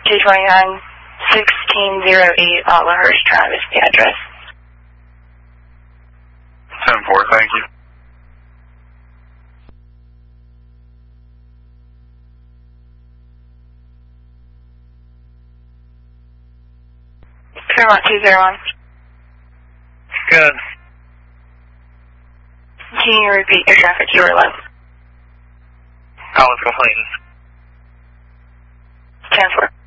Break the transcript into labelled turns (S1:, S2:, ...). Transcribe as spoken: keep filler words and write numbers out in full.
S1: two twenty-nine, sixteen oh eight Otlahurst Drive is the address.
S2: ten four, thank you.
S1: Fairmont two oh one.
S2: Good.
S1: Can you repeat your traffic? You were low.
S2: I was complaining.
S1: ten four.